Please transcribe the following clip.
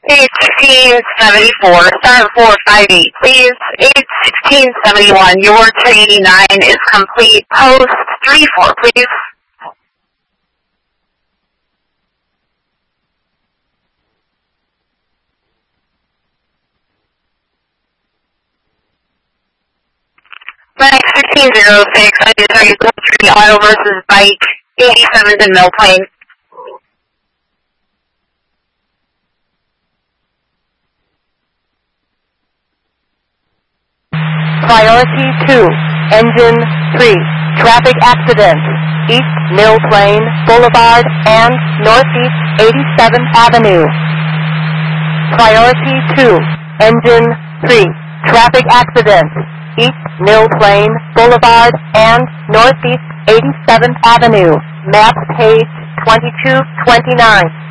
81674, start 458, please. 81671, your 289 is complete. Post 34, please. Max 1506, I just are you Tree Auto versus Bike, 87th and Mill Plain. Priority 2, Engine 3, traffic accident, East Mill Plain Boulevard and Northeast 87th Avenue. Priority 2, Engine 3, traffic accident, East Mill Plain Boulevard and Northeast 87th Avenue. Map page 2229.